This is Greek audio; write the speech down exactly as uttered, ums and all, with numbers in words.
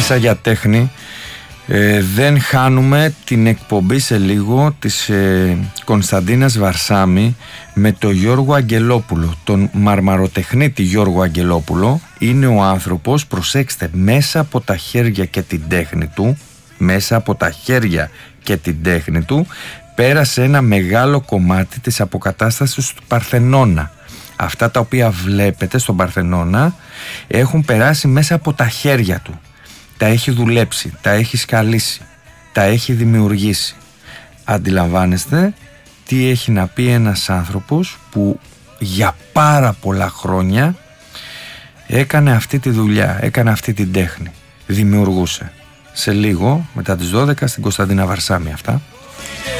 Μέσα για τέχνη, ε, δεν χάνουμε την εκπομπή σε λίγο της ε, Κωνσταντίνας Βαρσάμι με τον Γιώργο Αγγελόπουλο, τον μαρμαροτεχνίτη Γιώργο Αγγελόπουλο. Είναι ο άνθρωπος, προσέξτε, μέσα από τα χέρια και την τέχνη του, μέσα από τα χέρια και την τέχνη του, πέρασε ένα μεγάλο κομμάτι της αποκατάστασης του Παρθενώνα. Αυτά τα οποία βλέπετε στον Παρθενώνα έχουν περάσει μέσα από τα χέρια του. Τα έχει δουλέψει, τα έχει σκαλίσει, τα έχει δημιουργήσει. Αντιλαμβάνεστε τι έχει να πει ένας άνθρωπος που για πάρα πολλά χρόνια έκανε αυτή τη δουλειά, έκανε αυτή την τέχνη, δημιουργούσε. Σε λίγο, μετά τις δώδεκα, στην Κωνσταντίνα Βαρσάμι αυτά.